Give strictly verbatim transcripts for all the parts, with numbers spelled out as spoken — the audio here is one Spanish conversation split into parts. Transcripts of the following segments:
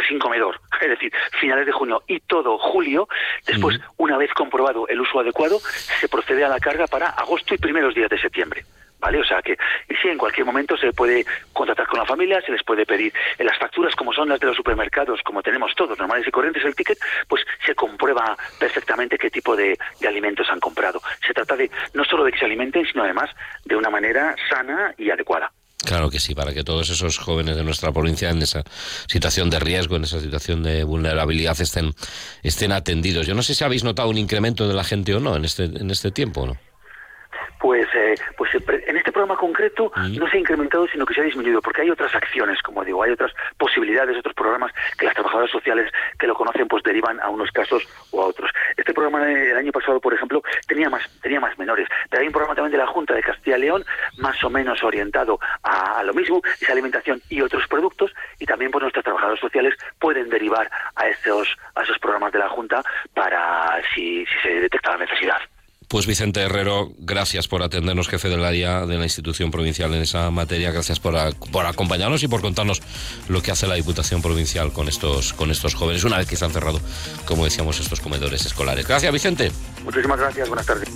sin comedor, es decir, finales de junio y todo julio. Después, uh-huh. una vez comprobado el uso adecuado, se procede a la carga para agosto y primeros días de septiembre. ¿Vale? O sea que sí, en cualquier momento se puede contratar con la familia, se les puede pedir en las facturas, como son las de los supermercados, como tenemos todos, normales y corrientes, el ticket, pues se comprueba perfectamente qué tipo de, de alimentos han comprado. Se trata de no solo de que se alimenten, sino además de una manera sana y adecuada. Claro que sí, para que todos esos jóvenes de nuestra provincia en esa situación de riesgo, en esa situación de vulnerabilidad estén, estén atendidos. Yo no sé si habéis notado un incremento de la gente o no en este, en este tiempo, ¿no? Pues, eh, pues en este programa concreto mm. no se ha incrementado, sino que se ha disminuido, porque hay otras acciones, como digo, hay otras posibilidades, otros programas que las trabajadoras sociales que lo conocen pues derivan a unos casos o a otros. Este programa el año pasado, por ejemplo, tenía más tenía más menores, pero hay un programa también de la Junta de Castilla y León, más o menos orientado a, a lo mismo, esa alimentación y otros productos, y también pues nuestras trabajadoras sociales pueden derivar a esos, a esos programas de la Junta para si, si se detecta la necesidad. Pues Vicente Herrero, gracias por atendernos, jefe del área de la institución provincial en esa materia, gracias por, a, por acompañarnos y por contarnos lo que hace la Diputación Provincial con estos, con estos jóvenes, una vez que se han cerrado, como decíamos, estos comedores escolares. Gracias, Vicente. Muchísimas gracias, buenas tardes.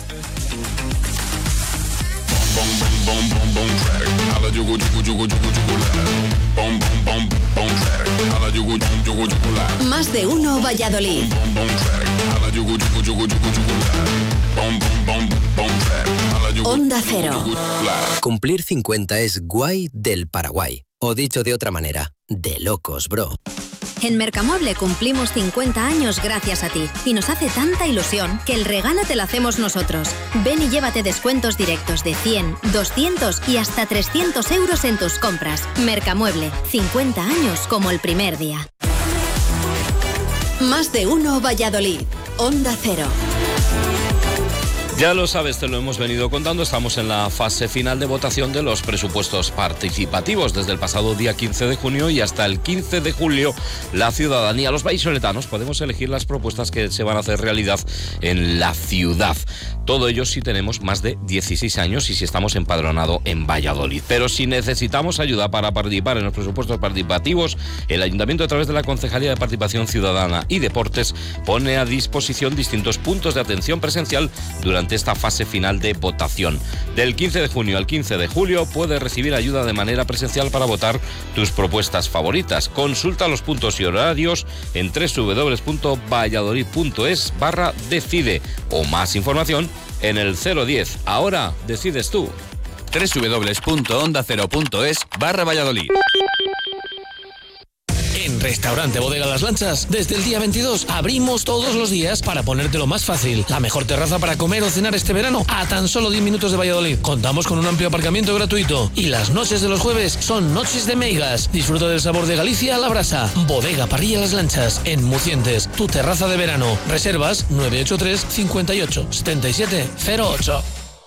Más de uno Valladolid. Onda Cero. Cumplir cincuenta es guay del Paraguay. O dicho de otra manera, de locos, bro. En Mercamueble cumplimos cincuenta años gracias a ti y nos hace tanta ilusión que el regalo te lo hacemos nosotros. Ven y llévate descuentos directos de cien, doscientos y hasta trescientos euros en tus compras. Mercamueble, cincuenta años como el primer día. Más de uno Valladolid. Onda Cero. Ya lo sabes, te lo hemos venido contando, estamos en la fase final de votación de los presupuestos participativos. Desde el pasado día quince de junio y hasta el quince de julio, la ciudadanía, los vallisoletanos, podemos elegir las propuestas que se van a hacer realidad en la ciudad. Todo ello si tenemos más de dieciséis años y si estamos empadronados en Valladolid. Pero si necesitamos ayuda para participar en los presupuestos participativos, el Ayuntamiento, a través de la Concejalía de Participación Ciudadana y Deportes, pone a disposición distintos puntos de atención presencial durante esta fase final de votación. Del quince de junio al quince de julio puedes recibir ayuda de manera presencial para votar tus propuestas favoritas. Consulta los puntos y horarios en doble u doble u doble u punto valladolid punto es barra decide o más información en el cero diez. Ahora decides tú. doble u doble u doble u punto onda cero punto es barra Valladolid. En Restaurante Bodega Las Lanchas, desde el día veintidós abrimos todos los días para ponértelo más fácil. La mejor terraza para comer o cenar este verano a tan solo diez minutos de Valladolid. Contamos con un amplio aparcamiento gratuito y las noches de los jueves son noches de meigas. Disfruta del sabor de Galicia a la brasa. Bodega Parrilla Las Lanchas, en Mucientes, tu terraza de verano. Reservas nueve ocho tres, cincuenta y ocho, setenta y siete cero ocho.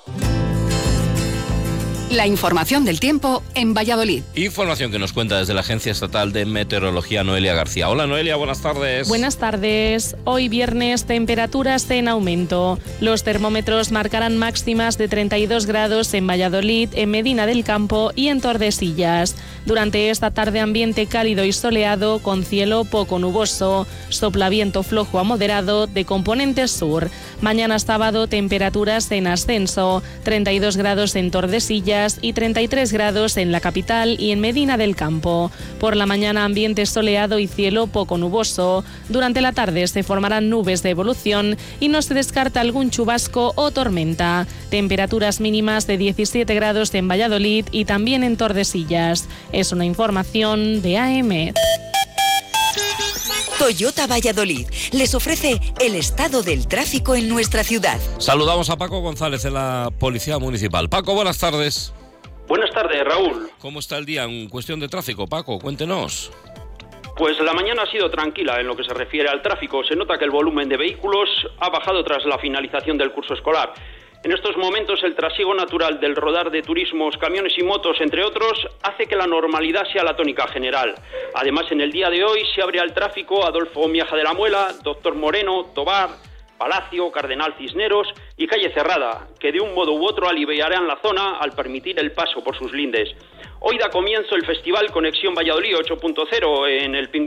La información del tiempo en Valladolid. Información que nos cuenta desde la Agencia Estatal de Meteorología, Noelia García. Hola Noelia, buenas tardes. Buenas tardes. Hoy viernes, temperaturas en aumento. Los termómetros marcarán máximas de treinta y dos grados en Valladolid, en Medina del Campo y en Tordesillas. Durante esta tarde, ambiente cálido y soleado con cielo poco nuboso. Sopla viento flojo a moderado de componente sur. Mañana sábado, temperaturas en ascenso. treinta y dos grados en Tordesillas y treinta y tres grados en la capital y en Medina del Campo. Por la mañana, ambiente soleado y cielo poco nuboso. Durante la tarde se formarán nubes de evolución y no se descarta algún chubasco o tormenta. Temperaturas mínimas de diecisiete grados en Valladolid y también en Tordesillas. Es una información de A M. Toyota Valladolid les ofrece el estado del tráfico en nuestra ciudad. Saludamos a Paco González de la Policía Municipal. Paco, buenas tardes. Buenas tardes, Raúl. ¿Cómo está el día en cuestión de tráfico, Paco? Cuéntenos. Pues la mañana ha sido tranquila en lo que se refiere al tráfico. Se nota que el volumen de vehículos ha bajado tras la finalización del curso escolar. En estos momentos el trasiego natural del rodar de turismos, camiones y motos, entre otros, hace que la normalidad sea la tónica general. Además, en el día de hoy se abre al tráfico Adolfo Miaja de la Muela, Doctor Moreno, Tobar, Palacio, Cardenal Cisneros y Calle Cerrada, que de un modo u otro aliviarán la zona al permitir el paso por sus lindes. Hoy da comienzo el Festival Conexión Valladolid ocho punto cero en el Pingüino